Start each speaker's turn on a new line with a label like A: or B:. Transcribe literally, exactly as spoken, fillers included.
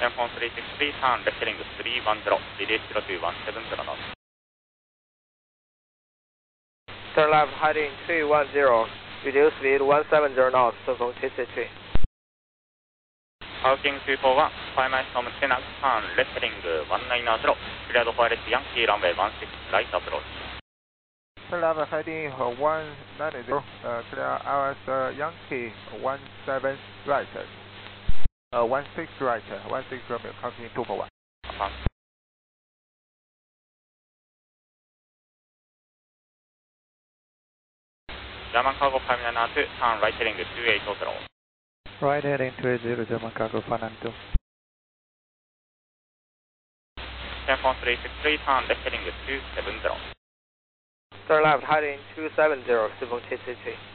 A: Tenfone three six three, turn left heading three one zero, release zero two one seven zero knots.
B: Turn left heading three one zero, reduce speed one seven zero knots, 顺风七四七。
A: Hawking three four one, five miles from Tenax, turn left heading one nine zero, cleared wireless Yankee runway one six right approach.
C: Turn left heading one nine zero, uh, clear I S uh, Yankee one seven right, uh, one six right, one six Romeo, Hawking two four one.
A: Uh-huh. German cargo five nine two, turn right heading two eight zero.
D: Right heading two eight zero, German cargo five nine two.
A: Tenfone three six three, turn left heading two seven zero.
B: Turn left heading two seven zero, 顺风七七七。